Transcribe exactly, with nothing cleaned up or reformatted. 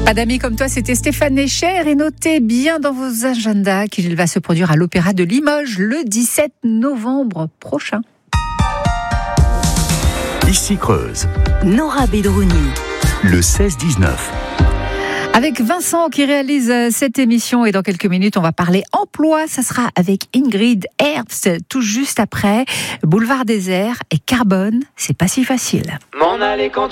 Pas d'amis comme toi, c'était Stéphane Escher et notez bien dans vos agendas qu'il va se produire à l'Opéra de Limoges le dix-sept novembre prochain. Ici Creuse. Nora Bedrouni. Le seize dix-neuf. Avec Vincent qui réalise cette émission et dans quelques minutes on va parler emploi, ça sera avec Ingrid Herbst tout juste après Boulevard Désert et Carbone, c'est pas si facile. M'en aller quand